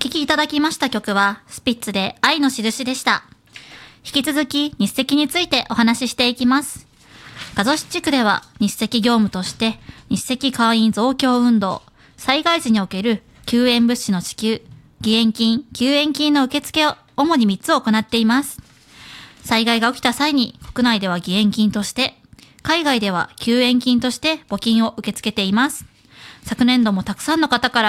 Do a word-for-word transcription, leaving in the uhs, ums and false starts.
きいただきました曲は、スピッツで愛の印でした。引き続き日赤についてお話ししていきます。加須市地区では日赤業務として、日赤会員増強運動、災害時における救援物資の支給、義援金、救援金の受付を主にみっつを行っています。災害が起きた際に国内では義援金として、海外では救援金として募金を受け付けています。昨年度もたくさんの方から